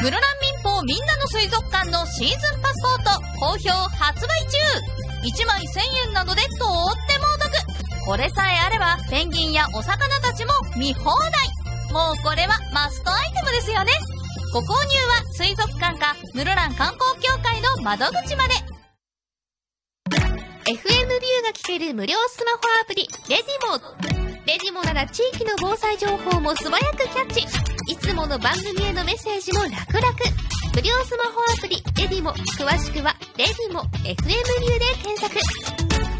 室蘭民放みんなの水族館のシーズンパスポート好評発売中。1枚1000円なのでとってもお得。これさえあればペンギンやお魚たちも見放題。もうこれはマストアイテムですよね。ご購入は水族館か室蘭観光協会の窓口まで。 FM ビューが聞ける無料スマホアプリレディモ。レディモなら地域の防災情報も素早くキャッチ。いつもの番組へのメッセージも楽々。無料スマホアプリレディモ。詳しくはレディモ FM ビューで検索。